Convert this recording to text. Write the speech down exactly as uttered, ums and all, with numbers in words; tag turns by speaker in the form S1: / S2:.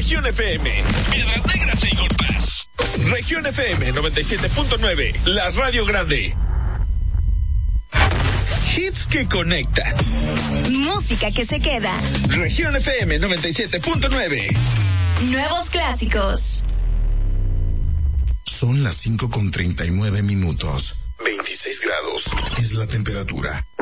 S1: Región F M, Piedras Negras e Eagle Pass. Región F M noventa y siete punto nueve, la radio grande. Hits que conectan.
S2: Música que se queda.
S1: Región F M noventa y siete punto nueve.
S2: Nuevos clásicos.
S3: Son las cinco con treinta y nueve minutos. veintiséis grados es la temperatura.